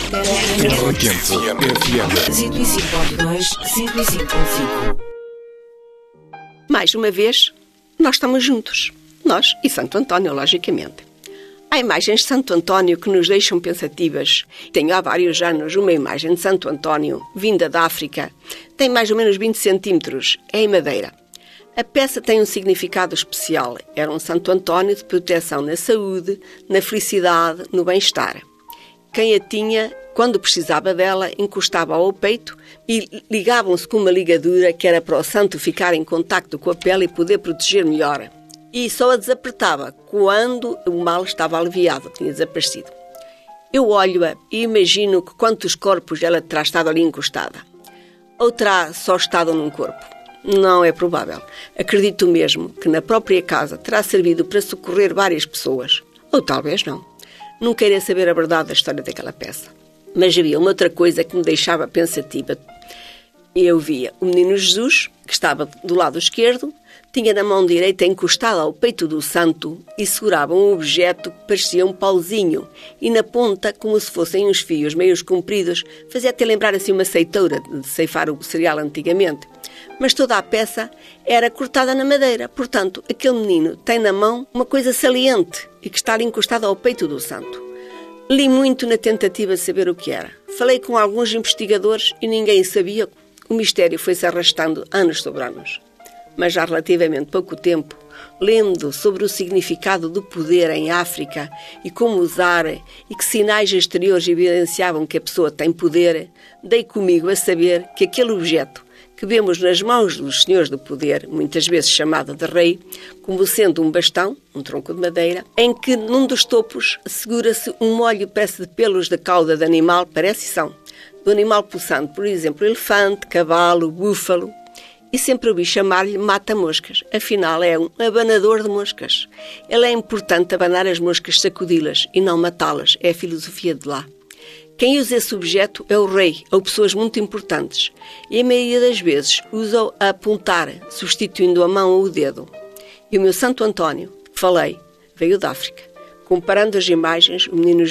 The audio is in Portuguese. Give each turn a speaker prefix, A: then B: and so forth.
A: Terra Quente FM
B: 105.2, 105.5.
C: Mais uma vez, nós estamos juntos. Nós e Santo António, logicamente. Há imagens de Santo António que nos deixam pensativas. Tenho há vários anos uma imagem de Santo António, vinda da África. Tem mais ou menos 20 centímetros. É em madeira. A peça tem um significado especial. Era um Santo António de proteção na saúde, na felicidade, no bem-estar. Quem a tinha, quando precisava dela, encostava ao peito e ligavam-se com uma ligadura que era para o santo ficar em contacto com a pele e poder proteger melhor. E só a desapertava quando o mal estava aliviado, tinha desaparecido. Eu olho-a e imagino que quantos corpos ela terá estado ali encostada. Ou terá só estado num corpo? Não é provável. Acredito mesmo que na própria casa terá servido para socorrer várias pessoas. Ou talvez não. Não queria saber a verdade da história daquela peça. Mas havia uma outra coisa que me deixava pensativa. Eu via o menino Jesus, que estava do lado esquerdo, tinha na mão direita encostada ao peito do santo e segurava um objeto que parecia um pauzinho e na ponta, como se fossem uns fios meios compridos, fazia até lembrar assim uma ceiteira de ceifar o cereal antigamente. Mas toda a peça era cortada na madeira, portanto, aquele menino tem na mão uma coisa saliente e que está ali encostada ao peito do santo. Li muito na tentativa de saber o que era. Falei com alguns investigadores e ninguém sabia. O mistério foi-se arrastando anos sobre anos. Mas já há relativamente pouco tempo, lendo sobre o significado do poder em África e como usar e que sinais exteriores evidenciavam que a pessoa tem poder, dei comigo a saber que aquele objeto que vemos nas mãos dos senhores do poder, muitas vezes chamado de rei, como sendo um bastão, um tronco de madeira, em que num dos topos segura-se um molho parece de pelos da cauda de animal, parece e são, do animal possante, por exemplo, elefante, cavalo, búfalo, e sempre ouvi chamar-lhe mata-moscas. Afinal, é um abanador de moscas. Ele é importante abanar as moscas, sacudi-las e não matá-las. É a filosofia de lá. Quem usa esse objeto é o rei ou pessoas muito importantes. E a maioria das vezes usa-o a apontar, substituindo a mão ou o dedo. E o meu Santo António, que falei, veio da África. Comparando as imagens, o menino